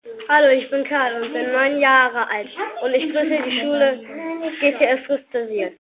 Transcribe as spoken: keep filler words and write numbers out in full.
Hallo, ich bin Karl und bin neun Jahre alt und ich grüße die Schule G T S Rüstersiel.